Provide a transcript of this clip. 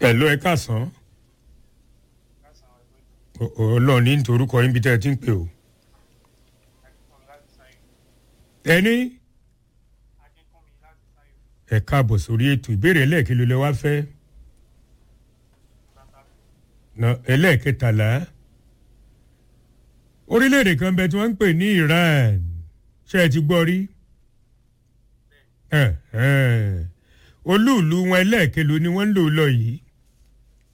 Hello, ẹ káàsán. Ọlọ́run ní nítorúkọ yín bí tẹ́ ẹ ti ń pè o. Ẹni ẹ káàbọ̀ sórí ètò ìbéèrè ẹlẹ́ẹ̀kẹ́ ló lẹ wá fẹ́. Ẹlẹ́ẹ̀kẹtàlá. Orílẹ̀-èdè kan bẹ tí wọ́n ń pè ní Iran. Ṣé ẹ ti gbọ́ rí? Olúùlú wọn ẹlẹ́ẹ̀kẹ́ ló ni wọ́n ń lò lọ yìí.